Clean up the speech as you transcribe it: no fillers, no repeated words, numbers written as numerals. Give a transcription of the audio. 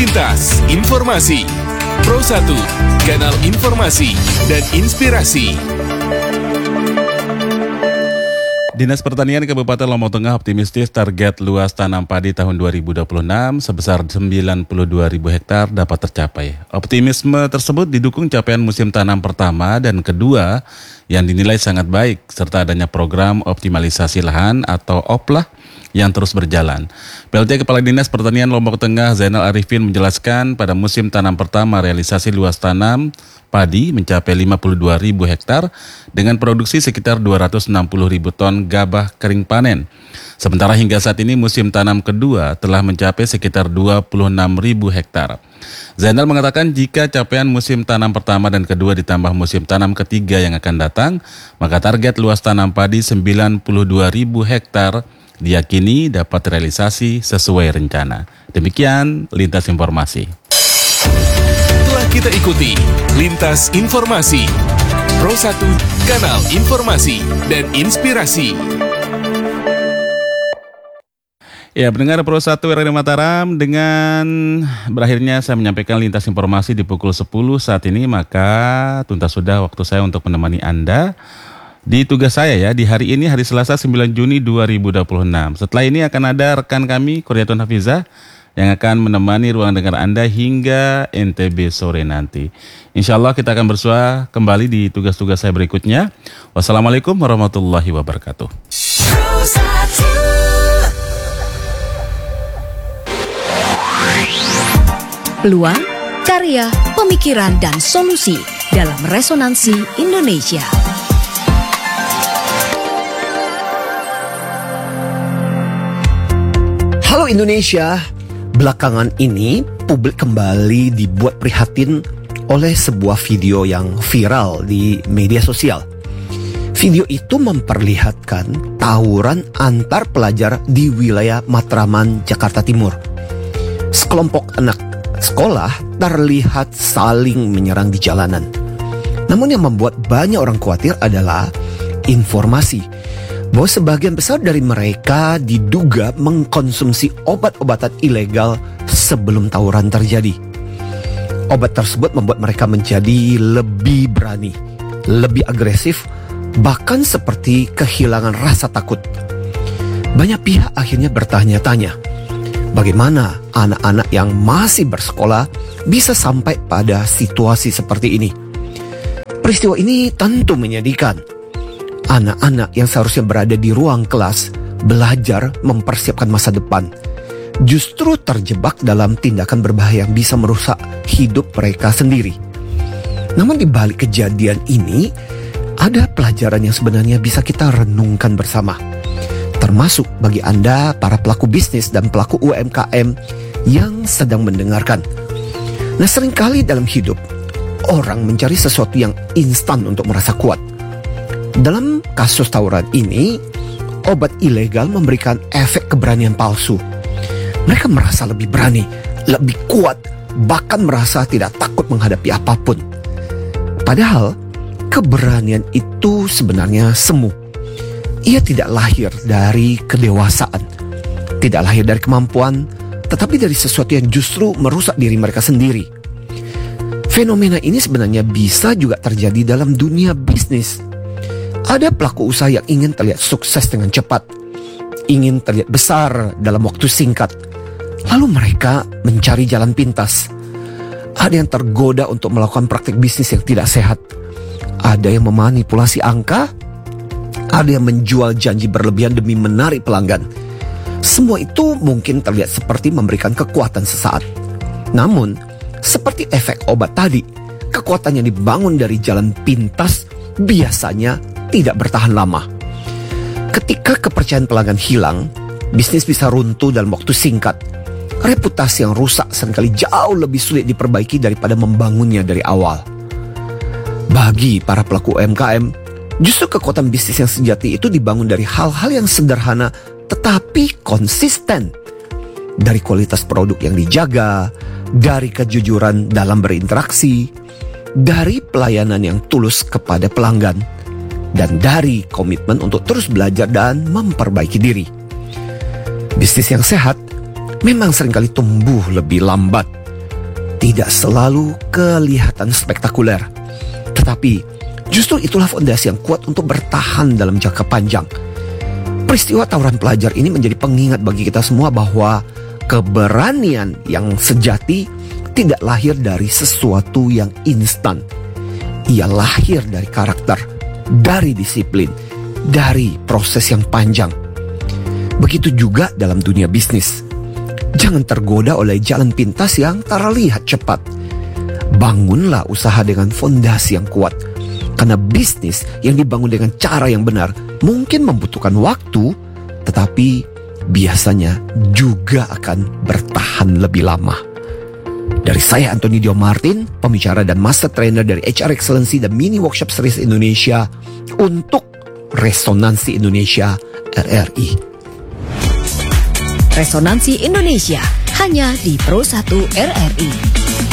Lintas Informasi Pro 1, kanal informasi dan inspirasi. Dinas Pertanian Kabupaten Lombok Tengah optimistis target luas tanam padi tahun 2026 sebesar 92.000 hektar dapat tercapai. Optimisme tersebut didukung capaian musim tanam pertama dan kedua yang dinilai sangat baik, serta adanya program optimalisasi lahan atau OPLAH yang terus berjalan. PLT Kepala Dinas Pertanian Lombok Tengah Zainal Arifin menjelaskan pada musim tanam pertama realisasi luas tanam padi mencapai 52.000 hektar dengan produksi sekitar 260.000 ton gabah kering panen. Sementara hingga saat ini musim tanam kedua telah mencapai sekitar 26.000 hektar. Zainal mengatakan jika capaian musim tanam pertama dan kedua ditambah musim tanam ketiga yang akan datang, maka target luas tanam padi 92.000 hektar diyakini dapat realisasi sesuai rencana. Demikian Lintas Informasi. Telah kita ikuti Lintas Informasi Pro 1, kanal informasi dan inspirasi. Ya, pendengar Pro 1 Radio Mataram, dengan berakhirnya saya menyampaikan Lintas Informasi di pukul 10 saat ini, maka tuntas sudah waktu saya untuk menemani Anda di tugas saya ya, di hari ini, hari Selasa 9 Juni 2026. Setelah ini akan ada rekan kami, Kurniatun Hafizah, yang akan menemani ruang dengar Anda hingga NTB sore nanti. Insya Allah kita akan bersua kembali di tugas-tugas saya berikutnya. Wassalamualaikum warahmatullahi wabarakatuh. Peluang, karya, pemikiran, dan solusi dalam Resonansi Indonesia. Halo Indonesia, belakangan ini publik kembali dibuat prihatin oleh sebuah video yang viral di media sosial. Video itu memperlihatkan tawuran antar pelajar di wilayah Matraman, Jakarta Timur. Sekelompok anak sekolah terlihat saling menyerang di jalanan. Namun yang membuat banyak orang khawatir adalah informasi bahwa sebagian besar dari mereka diduga mengkonsumsi obat-obatan ilegal sebelum tawuran terjadi. Obat tersebut membuat mereka menjadi lebih berani, lebih agresif, bahkan seperti kehilangan rasa takut. Banyak pihak akhirnya bertanya-tanya, bagaimana anak-anak yang masih bersekolah bisa sampai pada situasi seperti ini? Peristiwa ini tentu menyedihkan. Anak-anak yang seharusnya berada di ruang kelas, belajar mempersiapkan masa depan, justru terjebak dalam tindakan berbahaya yang bisa merusak hidup mereka sendiri. Namun di balik kejadian ini, ada pelajaran yang sebenarnya bisa kita renungkan bersama. Termasuk bagi Anda, para pelaku bisnis dan pelaku UMKM yang sedang mendengarkan. Nah, seringkali dalam hidup, orang mencari sesuatu yang instan untuk merasa kuat. Dalam kasus tawuran ini, obat ilegal memberikan efek keberanian palsu. Mereka merasa lebih berani, lebih kuat, bahkan merasa tidak takut menghadapi apapun. Padahal, keberanian itu sebenarnya semu. Ia tidak lahir dari kedewasaan, tidak lahir dari kemampuan, tetapi dari sesuatu yang justru merusak diri mereka sendiri. Fenomena ini sebenarnya bisa juga terjadi dalam dunia bisnis. Ada pelaku usaha yang ingin terlihat sukses dengan cepat, ingin terlihat besar dalam waktu singkat. Lalu mereka mencari jalan pintas. Ada yang tergoda untuk melakukan praktik bisnis yang tidak sehat. Ada yang memanipulasi angka. Ada yang menjual janji berlebihan demi menarik pelanggan. Semua itu mungkin terlihat seperti memberikan kekuatan sesaat. Namun, seperti efek obat tadi, kekuatan yang dibangun dari jalan pintas biasanya tidak bertahan lama. Ketika kepercayaan pelanggan hilang, bisnis bisa runtuh dalam waktu singkat. Reputasi yang rusak seringkali jauh lebih sulit diperbaiki daripada membangunnya dari awal. Bagi para pelaku UMKM, justru kekuatan bisnis yang sejati itu dibangun dari hal-hal yang sederhana tetapi konsisten. Dari kualitas produk yang dijaga, dari kejujuran dalam berinteraksi, dari pelayanan yang tulus kepada pelanggan, dan dari komitmen untuk terus belajar dan memperbaiki diri. Bisnis yang sehat memang seringkali tumbuh lebih lambat. tidak selalu kelihatan spektakuler. Tetapi justru itulah fondasi yang kuat untuk bertahan dalam jangka panjang. Peristiwa tawuran pelajar ini menjadi pengingat bagi kita semua bahwa keberanian yang sejati tidak lahir dari sesuatu yang instan. Ia lahir dari karakter, dari disiplin, dari proses yang panjang. Begitu juga dalam dunia bisnis. Jangan tergoda oleh jalan pintas yang terlihat cepat. Bangunlah usaha dengan fondasi yang kuat. Karena bisnis yang dibangun dengan cara yang benar mungkin membutuhkan waktu, tetapi biasanya juga akan bertahan lebih lama. Dari saya Anthony Dio Martin, pembicara dan master trainer dari HR Excellency dan Mini Workshop Series Indonesia untuk Resonansi Indonesia RRI. Resonansi Indonesia hanya di Pro 1 RRI.